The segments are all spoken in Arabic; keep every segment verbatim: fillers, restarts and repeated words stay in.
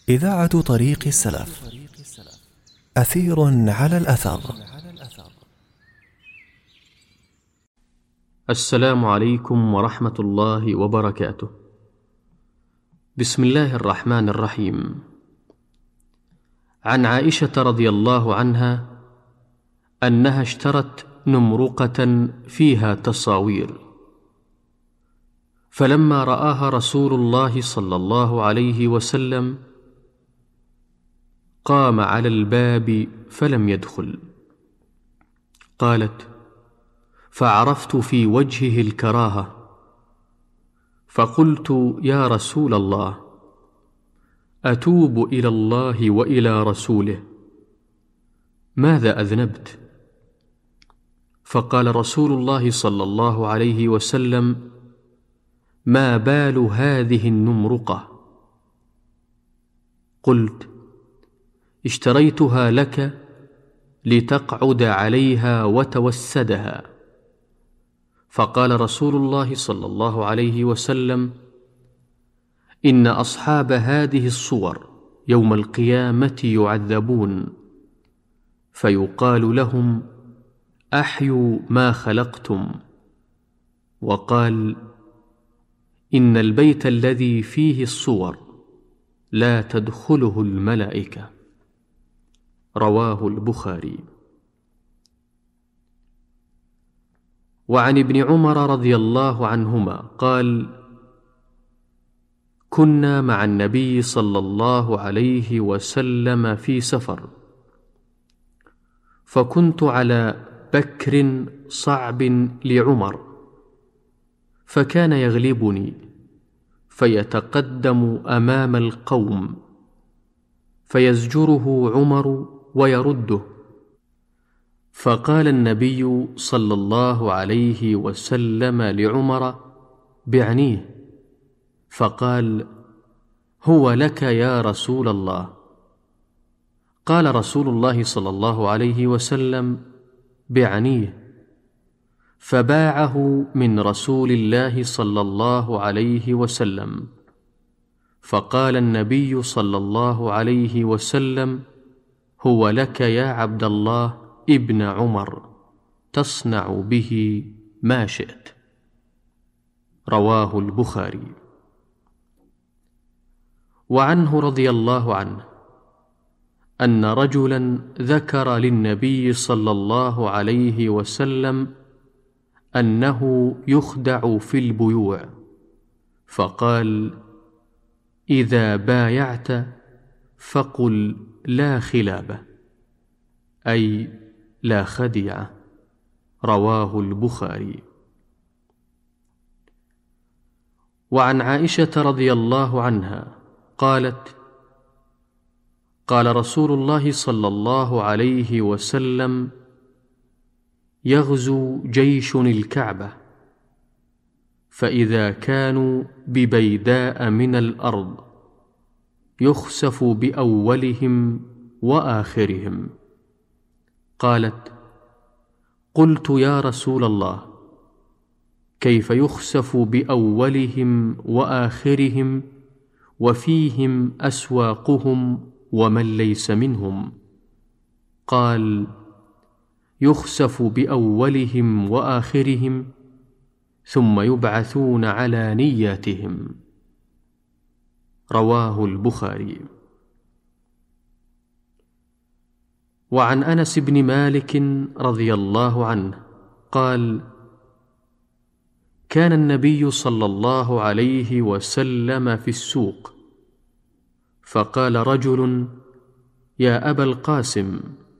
إذاعة طريق السلف. أثير على الأثر. السلام عليكم ورحمة الله وبركاته. بسم الله الرحمن الرحيم. عن عائشة رضي الله عنها أنها اشترت نمرقة فيها تصاوير، فلما رآها رسول الله صلى الله عليه وسلم قام على الباب فلم يدخل. قالت: فعرفت في وجهه الكراهة، فقلت: يا رسول الله، أتوب إلى الله وإلى رسوله، ماذا أذنبت؟ فقال رسول الله صلى الله عليه وسلم: ما بال هذه النمرقة؟ قلت: اشتريتها لك لتقعد عليها وتوسدها. فقال رسول الله صلى الله عليه وسلم: إن أصحاب هذه الصور يوم القيامة يعذبون، فيقال لهم: أحيوا ما خلقتم. وقال: إن البيت الذي فيه الصور لا تدخله الملائكة. رواه البخاري. وعن ابن عمر رضي الله عنهما قال: كنا مع النبي صلى الله عليه وسلم في سفر، فكنت على بكر صعب لعمر، فكان يغلبني فيتقدم أمام القوم فيزجره عمر ويرده. فقال النبي صلى الله عليه وسلم لعمر: بعنيه. فقال: هو لك يا رسول الله. قال رسول الله صلى الله عليه وسلم: بعنيه. فباعه من رسول الله صلى الله عليه وسلم. فقال النبي صلى الله عليه وسلم: هو لك يا عبد الله ابن عمر، تصنع به ما شئت. رواه البخاري. وعنه رضي الله عنه أن رجلا ذكر للنبي صلى الله عليه وسلم أنه يخدع في البيوع، فقال: إذا بايعت فقل لا خلابة، أي لا خديعة. رواه البخاري. وعن عائشة رضي الله عنها قالت: قال رسول الله صلى الله عليه وسلم: يغزو جيش الكعبة، فإذا كانوا ببيداء من الأرض يخسف بأولهم وآخرهم. قالت: قلت يا رسول الله، كيف يخسف بأولهم وآخرهم وفيهم أسواقهم ومن ليس منهم؟ قال: يخسف بأولهم وآخرهم ثم يبعثون على نياتهم. رواه البخاري. وعن أنس بن مالك رضي الله عنه قال: كان النبي صلى الله عليه وسلم في السوق، فقال رجل: يا أبا القاسم،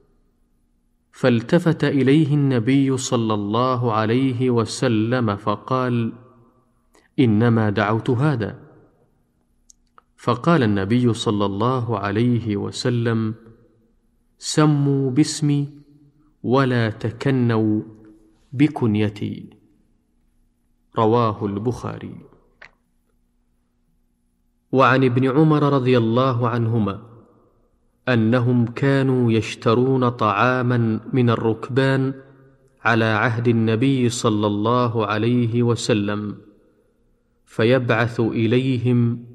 فالتفت إليه النبي صلى الله عليه وسلم فقال: إنما دعوت هذا. فقال النبي صلى الله عليه وسلم: سموا باسمي ولا تكنوا بكنيتي. رواه البخاري. وعن ابن عمر رضي الله عنهما أنهم كانوا يشترون طعاما من الركبان على عهد النبي صلى الله عليه وسلم، فيبعث إليهم